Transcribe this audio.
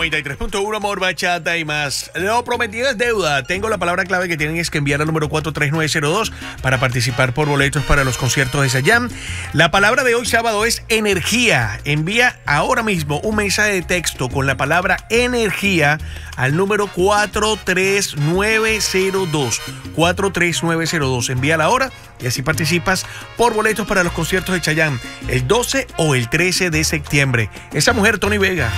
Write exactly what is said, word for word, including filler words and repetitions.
noventa y tres punto uno, amor, bachata y más. Lo prometido es deuda. Tengo la palabra clave que tienen es que enviar al número cuatro tres nueve cero dos para participar por boletos para los conciertos de Chayanne. La palabra de hoy sábado es energía. Envía ahora mismo un mensaje de texto con la palabra energía al número cuatro tres nueve cero dos. cuatro tres nueve cero dos. Envíala ahora y así participas por boletos para los conciertos de Chayanne el doce o el trece de septiembre. Esa mujer, Tony Vega.